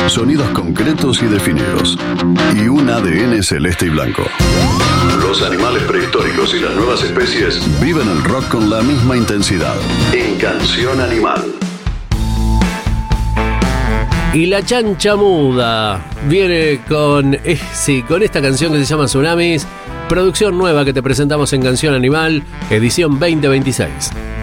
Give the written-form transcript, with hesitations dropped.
sonidos concretos y definidos, y un ADN celeste y blanco. Los animales prehistóricos y las nuevas especies viven el rock con la misma intensidad. En Canción Animal. Y la chancha muda viene con esta canción que se llama Tsunamis, producción nueva que te presentamos en Canción Animal, edición 2026.